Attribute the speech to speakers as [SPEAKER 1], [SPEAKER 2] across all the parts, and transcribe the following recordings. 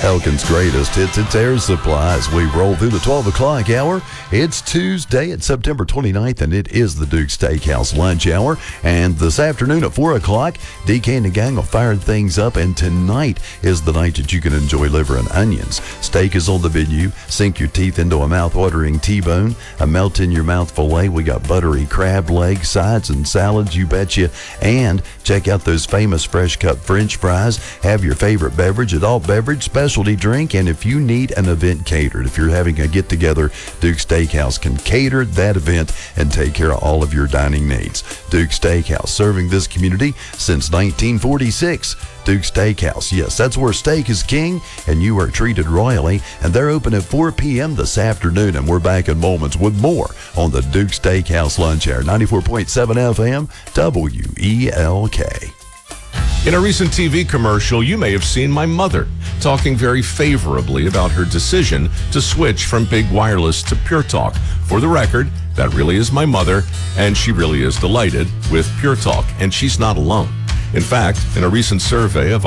[SPEAKER 1] Elkin's greatest hits, it's Air Supply as we roll through the 12 o'clock hour. It's Tuesday, it's September 29th, and it is the Duke Steakhouse lunch hour. And this afternoon at 4 o'clock, DK and the gang will fire things up, and tonight is the night that you can enjoy liver and onions. Steak is on the menu. Sink your teeth into a mouth-watering T-bone, a melt-in-your-mouth filet. We got buttery crab legs, sides, and salads, you betcha. And check out those famous fresh-cut French fries. Have your favorite beverage, adult beverage, specialty drink, and if you need an event catered, if you're having a get-together, Duke Steakhouse can cater that event and take care of all of your dining needs. Duke Steakhouse, serving this community since 1946. Duke Steakhouse, yes, that's where steak is king and you are treated royally. And they're open at 4 p.m. this afternoon, and we're back in moments with more on the Duke Steakhouse Lunch Hour, 94.7 FM, WELK.
[SPEAKER 2] In a recent TV commercial, you may have seen my mother talking very favorably about her decision to switch from big wireless to Pure Talk. For the record, that really is my mother, and she really is delighted with Pure Talk, and she's not alone. In fact, in a recent survey of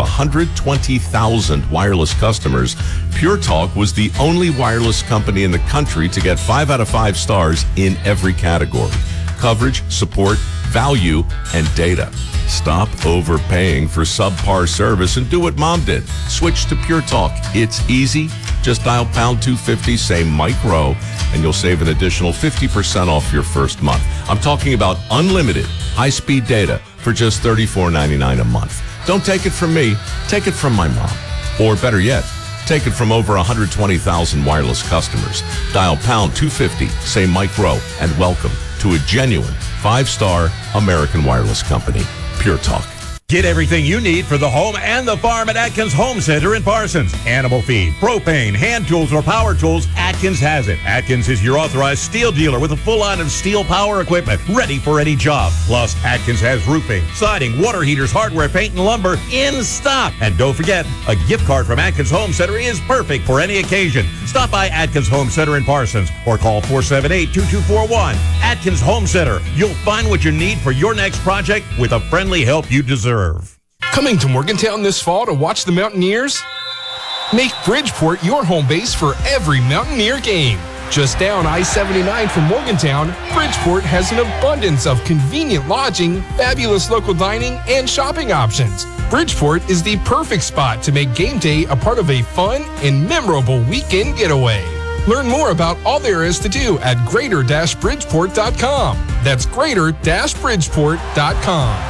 [SPEAKER 2] 120,000 wireless customers, Pure Talk was the only wireless company in the country to get 5 out of 5 stars in every category: coverage, support, value, and data. Stop overpaying for subpar service and do what Mom did. Switch to Pure Talk. It's easy. Just dial pound 250, say Mike Rowe, and you'll save an additional 50% off your first month. I'm talking about unlimited high-speed data for just $34.99 a month. Don't take it from me. Take it from my mom. Or better yet, take it from over 120,000 wireless customers. Dial pound 250, say Mike Rowe, and welcome to a genuine 5-star American wireless company, Pure Talk.
[SPEAKER 3] Get everything you need for the home and the farm at Atkins Home Center in Parsons. Animal feed, propane, hand tools, or power tools, Atkins has it. Atkins is your authorized steel dealer with a full line of steel power equipment ready for any job. Plus, Atkins has roofing, siding, water heaters, hardware, paint, and lumber in stock. And don't forget, a gift card from Atkins Home Center is perfect for any occasion. Stop by Atkins Home Center in Parsons or call 478-2241. Atkins Home Center. You'll find what you need for your next project with the friendly help you deserve.
[SPEAKER 4] Coming to Morgantown this fall to watch the Mountaineers? Make Bridgeport your home base for every Mountaineer game. Just down I-79 from Morgantown, Bridgeport has an abundance of convenient lodging, fabulous local dining, and shopping options. Bridgeport is the perfect spot to make game day a part of a fun and memorable weekend getaway. Learn more about all there is to do at greater-bridgeport.com. That's greater-bridgeport.com.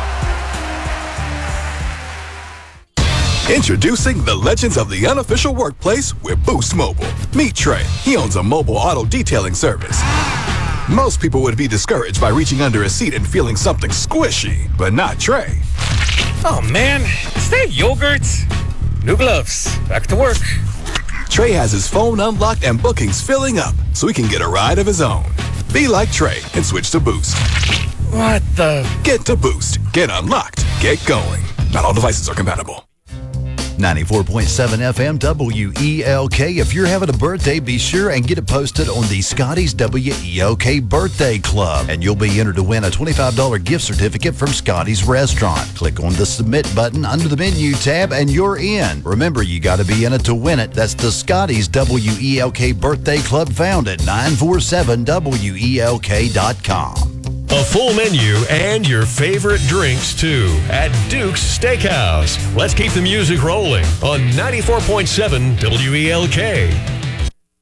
[SPEAKER 5] Introducing the legends of the unofficial workplace with Boost Mobile. Meet Trey. He owns a mobile auto detailing service. Most people would be discouraged by reaching under a seat and feeling something squishy, but not Trey.
[SPEAKER 6] Oh man, is that yogurt? New gloves. Back to work.
[SPEAKER 5] Trey has his phone unlocked and bookings filling up so he can get a ride of his own. Be like Trey and switch to Boost.
[SPEAKER 6] What the?
[SPEAKER 5] Get to Boost. Get unlocked. Get going. Not all devices are compatible.
[SPEAKER 1] 94.7 FM WELK. If you're having a birthday, be sure and get it posted on the Scotty's WELK Birthday Club, and you'll be entered to win a $25 gift certificate from Scotty's Restaurant. Click on the Submit button under the Menu tab, and you're in. Remember, you got to be in it to win it. That's the Scotty's WELK Birthday Club, found at 947WELK.com.
[SPEAKER 7] A full menu and your favorite drinks, too, at Duke's Steakhouse. Let's keep the music rolling on 94.7 WELK.